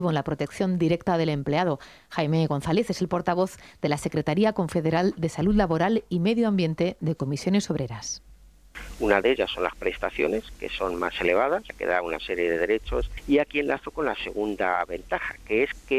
en la protección directa del empleado. Jaime González es el portavoz de la Secretaría Confederal de Salud Laboral y Medio Ambiente de Comisiones Obreras. Una de ellas son las prestaciones, que son más elevadas, que da una serie de derechos, y aquí enlazo con la segunda ventaja, que es que